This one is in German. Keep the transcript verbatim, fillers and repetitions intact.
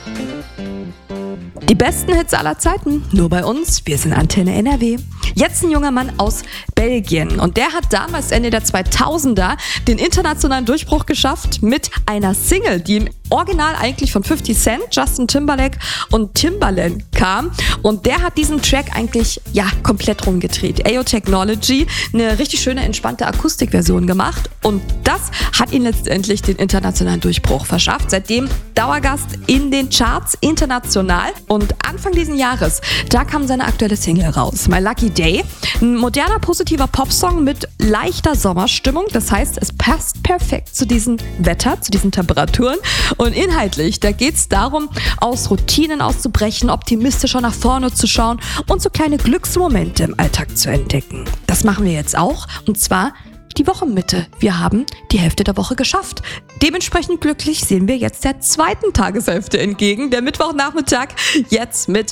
Die besten Hits aller Zeiten, nur bei uns, wir sind Antenne N R W. Jetzt ein junger Mann aus Belgien und der hat damals Ende der zweitausender den internationalen Durchbruch geschafft mit einer Single, die im Original eigentlich von fifty Cent, Justin Timberlake und Timbaland kam und der hat diesen Track eigentlich ja komplett rumgedreht. Ayo Technology, eine richtig schöne entspannte Akustikversion gemacht und das hat ihn letztendlich den internationalen Durchbruch verschafft. Seitdem Dauergast in den Charts international und Anfang diesen Jahres, da kam seine aktuelle Single raus, My Lucky Day. Ein moderner, positiver Popsong mit leichter Sommerstimmung, das heißt, es passt perfekt zu diesem Wetter, zu diesen Temperaturen. Und inhaltlich, da geht es darum, aus Routinen auszubrechen, optimistischer nach vorne zu schauen und so kleine Glücksmomente im Alltag zu entdecken. Das machen wir jetzt auch und zwar die Wochenmitte. Wir haben die Hälfte der Woche geschafft. Dementsprechend glücklich sehen wir jetzt der zweiten Tageshälfte entgegen, der Mittwochnachmittag, jetzt mit